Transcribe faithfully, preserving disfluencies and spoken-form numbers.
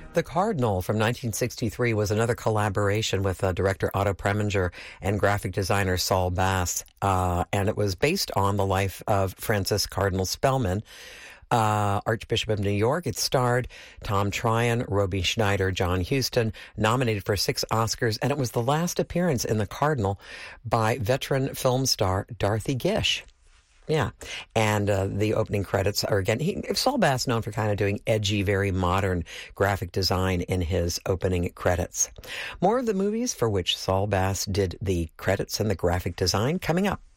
The Cardinal from nineteen sixty-three was another collaboration with uh, director Otto Preminger and graphic designer Saul Bass, uh, and it was based on the life of Francis Cardinal Spellman, uh, Archbishop of New York. It starred Tom Tryon, Roby Schneider, John Huston, nominated for six Oscars, and it was the last appearance in The Cardinal by veteran film star Dorothy Gish. Yeah, and uh, the opening credits are, again, he, Saul Bass known for kind of doing edgy, very modern graphic design in his opening credits. More of the movies for which Saul Bass did the credits and the graphic design coming up.